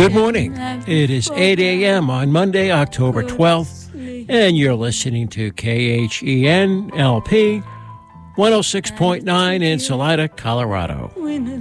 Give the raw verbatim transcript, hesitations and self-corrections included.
Good morning. It is eight a.m. on Monday, October twelfth, and you're listening to K H E N L P one oh six point nine in Salida, Colorado.